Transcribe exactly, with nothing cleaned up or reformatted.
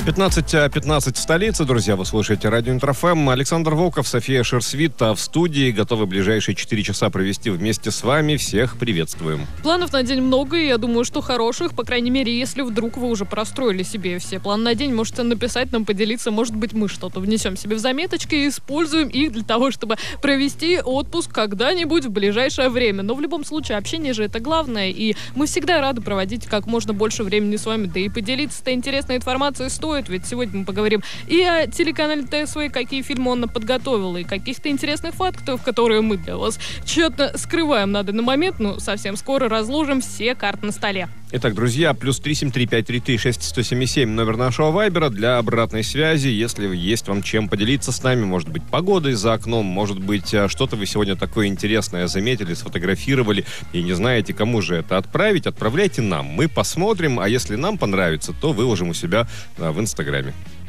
пятнадцать пятнадцать в столице, друзья, вы слушаете радио Интер-ФМ. Александр Волков, София Шерсвит в студии, готовы ближайшие четыре часа провести вместе с вами. Всех приветствуем. Планов на день много, и я думаю, что хороших, по крайней мере, если вдруг вы уже простроили себе все планы на день, можете написать нам, поделиться, может быть, мы что-то внесем себе в заметочки и используем их для того, чтобы провести отпуск когда-нибудь в ближайшее время. Но в любом случае, общение же это главное, и мы всегда рады проводить как можно больше времени с вами, да и поделиться этой интересной информацией стоит. Ведь сегодня мы поговорим и о телеканале ТСВ, какие фильмы он подготовил, и каких-то интересных фактов, которые мы для вас тщетно скрываем на данный момент. Ну, совсем скоро разложим все карты на столе. Итак, друзья, плюс три семь три пять три три шесть сто семь семь номер нашего вайбера для обратной связи. Если есть вам чем поделиться с нами, может быть, погодой за окном, может быть, что-то вы сегодня такое интересное заметили, сфотографировали и не знаете, кому же это отправить, отправляйте нам. Мы посмотрим, а если нам понравится, то выложим у себя в Инстаграме.